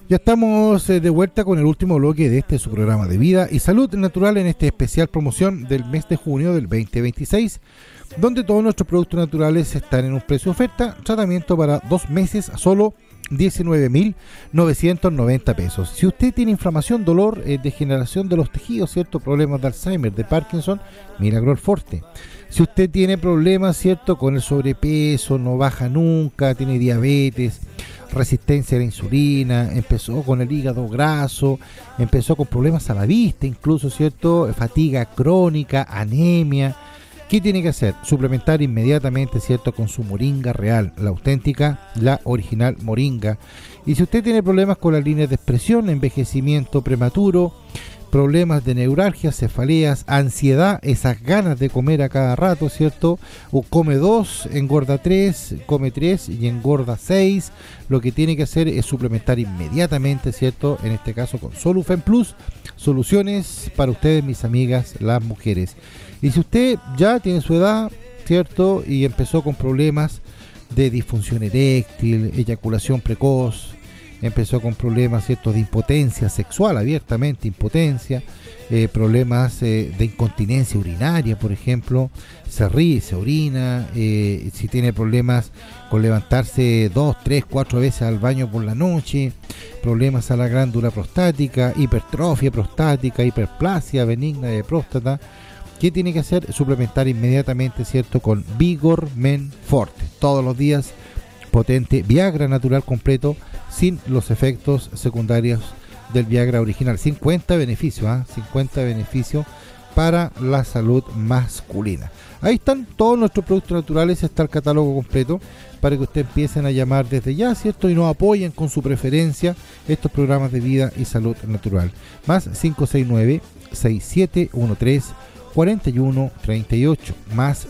Ya estamos de vuelta con el último bloque de su programa de vida y salud natural en esta especial promoción del mes de junio del 2026, donde todos nuestros productos naturales están en un precio de oferta, tratamiento para 2 meses a solo 19.990 pesos. Si usted tiene inflamación, dolor, degeneración de los tejidos, ¿cierto? Problemas de Alzheimer, de Parkinson, Miragrol Forte. Si usted tiene problemas, ¿cierto? Con el sobrepeso, no baja nunca, tiene diabetes, resistencia a la insulina, empezó con el hígado graso, empezó con problemas a la vista, incluso, ¿cierto? Fatiga crónica, anemia. ¿Qué tiene que hacer? Suplementar inmediatamente, ¿cierto? Con su moringa real, la auténtica, la original moringa. Y si usted tiene problemas con las líneas de expresión, envejecimiento prematuro, problemas de neuralgia, cefaleas, ansiedad, esas ganas de comer a cada rato, ¿cierto? O come 2, engorda 3, come 3 y engorda 6. Lo que tiene que hacer es suplementar inmediatamente, ¿cierto? En este caso con Solufen Plus, soluciones para ustedes, mis amigas, las mujeres. Y si usted ya tiene su edad, ¿cierto? Y empezó con problemas de disfunción eréctil, eyaculación precoz, empezó con problemas, ¿cierto? De impotencia sexual, abiertamente impotencia, problemas de incontinencia urinaria, por ejemplo, se ríe, se orina, si tiene problemas con levantarse 2, 3, 4 veces al baño por la noche, problemas a la glándula prostática, hipertrofia prostática, hiperplasia benigna de próstata. ¿Qué tiene que hacer? Suplementar inmediatamente, ¿cierto? Con Vigor Men Forte. Todos los días, potente Viagra natural completo, sin los efectos secundarios del Viagra original. 50 beneficios, 50 beneficios para la salud masculina. Ahí están todos nuestros productos naturales, está el catálogo completo para que ustedes empiecen a llamar desde ya, ¿cierto? Y nos apoyen con su preferencia estos programas de vida y salud natural. Más 569-6713-4138, más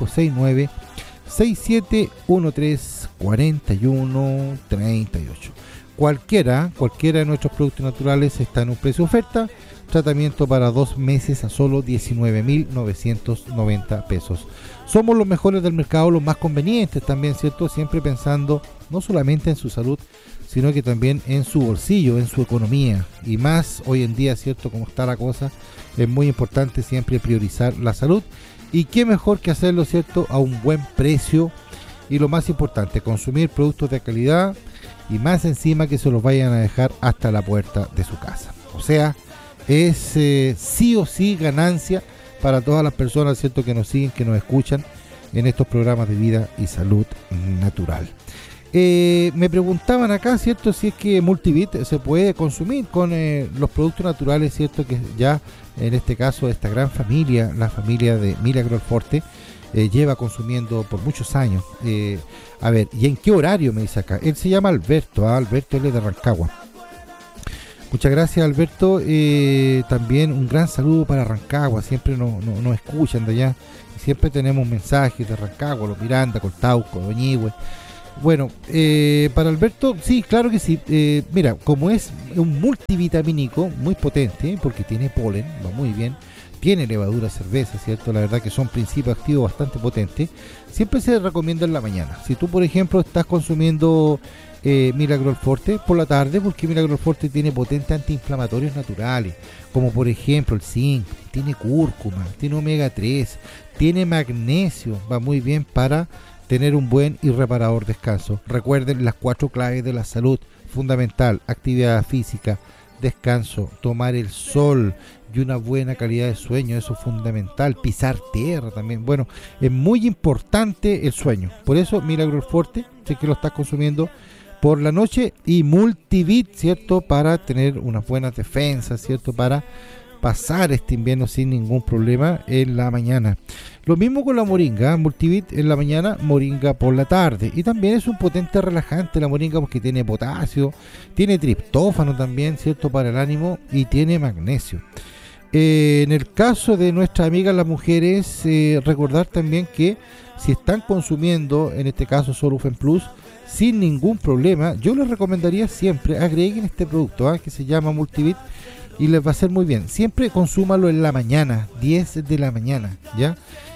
569-6713-4138. Cualquiera de nuestros productos naturales está en un precio de oferta, tratamiento para 2 meses a solo 19.990 pesos. Somos los mejores del mercado, los más convenientes también, ¿cierto? Siempre pensando no solamente en su salud, sino que también en su bolsillo, en su economía. Y más hoy en día, ¿cierto? Como está la cosa, es muy importante siempre priorizar la salud. Y qué mejor que hacerlo, ¿cierto? A un buen precio. Y lo más importante, consumir productos de calidad y más encima que se los vayan a dejar hasta la puerta de su casa. O sea, es sí o sí ganancia para todas las personas, ¿cierto? Que nos siguen, que nos escuchan en estos programas de vida y salud natural. Me preguntaban acá, ¿cierto? Si es que Multivit se puede consumir con los productos naturales, ¿cierto? Que ya en este caso esta gran familia, la familia de Miragrol Forte, lleva consumiendo por muchos años. A ver, ¿y en qué horario? Me dice acá. Él se llama Alberto, Alberto, él es de Rancagua. Muchas gracias, Alberto. También un gran saludo para Rancagua, siempre nos escuchan de allá. Siempre tenemos mensajes de Rancagua, Los Miranda, Coltauco, Doñihue. Bueno, para Alberto, sí, claro que sí. Mira, como es un multivitamínico muy potente, porque tiene polen, va muy bien, tiene levadura, cerveza, ¿cierto? La verdad que son principios activos bastante potentes. Siempre se recomienda en la mañana. Si tú, por ejemplo, estás consumiendo Miragrol Forte por la tarde, porque Miragrol Forte tiene potentes antiinflamatorios naturales, como por ejemplo el zinc, tiene cúrcuma, tiene omega 3, tiene magnesio, va muy bien para tener un buen y reparador descanso. Recuerden las 4 claves de la salud: fundamental, actividad física, descanso, tomar el sol y una buena calidad de sueño, eso es fundamental. Pisar tierra también, bueno, es muy importante el sueño. Por eso Miragrol Forte, sé que lo estás consumiendo por la noche, y Multivit, ¿cierto? Para tener unas buenas defensas, ¿cierto? Para pasar este invierno sin ningún problema en la mañana. Lo mismo con la moringa, Multivit en la mañana, moringa por la tarde. Y también es un potente relajante la moringa porque tiene potasio, tiene triptófano también, ¿cierto? Para el ánimo, y tiene magnesio. En el caso de nuestras amigas las mujeres, recordar también que si están consumiendo, en este caso Solufen Plus, sin ningún problema, yo les recomendaría siempre agreguen este producto, que se llama Multivit, y les va a hacer muy bien. Siempre consúmalo en la mañana, 10 de la mañana, ¿ya?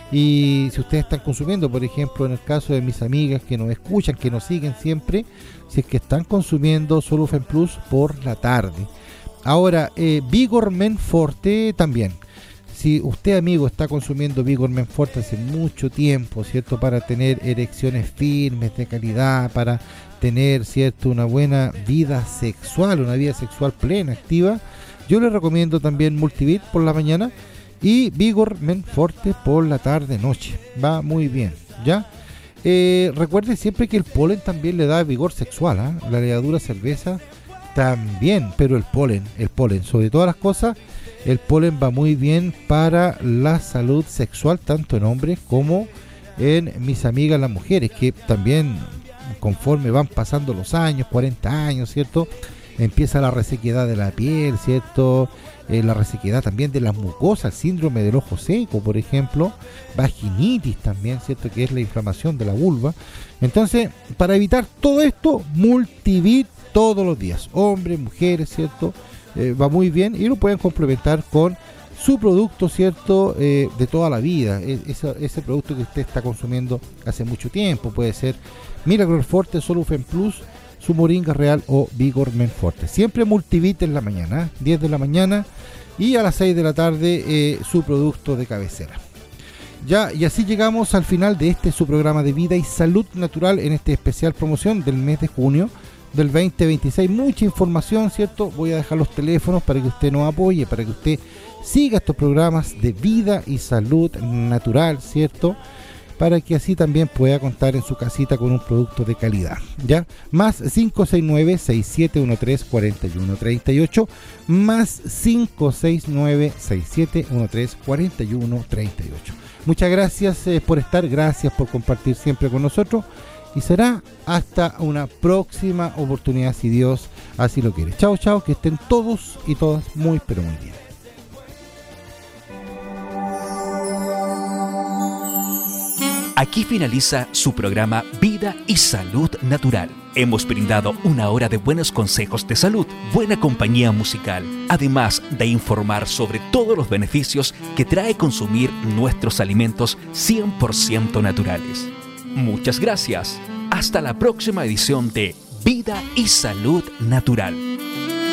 Y si ustedes están consumiendo, por ejemplo, en el caso de mis amigas que nos escuchan, que nos siguen siempre, si es que están consumiendo Solufen Plus por la tarde. Ahora, Vigor Men Forte también. Si usted, amigo, está consumiendo Vigor Men Forte hace mucho tiempo, ¿cierto? Para tener erecciones firmes, de calidad, para tener, ¿cierto?, una buena vida sexual, una vida sexual plena, activa, yo le recomiendo también Multivit por la mañana y Vigor Men Forte por la tarde, noche. Va muy bien, ¿ya? Recuerde siempre que el polen también le da vigor sexual, ¿eh? La levadura cerveza también, pero el polen, sobre todas las cosas, el polen va muy bien para la salud sexual, tanto en hombres como en mis amigas las mujeres, que también conforme van pasando los años, 40 años, ¿cierto? Empieza la resequedad de la piel, ¿cierto? La resequedad también de las mucosas, el síndrome del ojo seco, por ejemplo, vaginitis también, ¿cierto? Que es la inflamación de la vulva. Entonces, para evitar todo esto, Multivit todos los días, hombres, mujeres, ¿cierto? Va muy bien y lo pueden complementar con su producto, ¿cierto? De toda la vida, ese producto que usted está consumiendo hace mucho tiempo, puede ser Miracle Forte, Solufen Plus, su Moringa Real o Vigor Men Forte. Siempre Multivit en la mañana, 10 de la mañana, y a las 6 de la tarde su producto de cabecera. Ya, y así llegamos al final de su programa de Vida y Salud Natural en este especial promoción del mes de junio del 2026. Mucha información, ¿cierto? Voy a dejar los teléfonos para que usted nos apoye, para que usted siga estos programas de Vida y Salud Natural, ¿cierto? Para que así también pueda contar en su casita con un producto de calidad, ¿ya? Más 569-6713-4138, más 569-6713-4138. Muchas gracias por estar, gracias por compartir siempre con nosotros. Y será hasta una próxima oportunidad, si Dios así lo quiere. Chao, chao, que estén todos y todas muy, pero muy bien. Aquí finaliza su programa Vida y Salud Natural. Hemos brindado una hora de buenos consejos de salud, buena compañía musical, además de informar sobre todos los beneficios que trae consumir nuestros alimentos 100% naturales. Muchas gracias. Hasta la próxima edición de Vida y Salud Natural.